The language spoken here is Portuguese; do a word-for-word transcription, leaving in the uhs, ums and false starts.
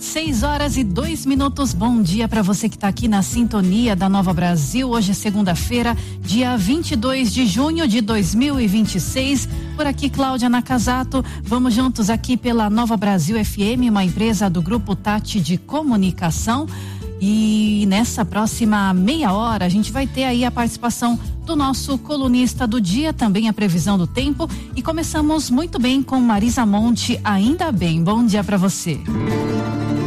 seis horas e dois minutos. Bom dia para você que está aqui na sintonia da Nova Brasil. Hoje é segunda-feira, dia vinte e dois de junho de dois mil e vinte e seis. Por aqui, Cláudia Nakazato. Vamos juntos aqui pela Nova Brasil F M, uma empresa do Grupo Tati de Comunicação. E nessa próxima meia hora a gente vai ter aí a participação do nosso colunista do dia, também a previsão do tempo, e começamos muito bem com Marisa Monte, ainda bem. Bom dia para você.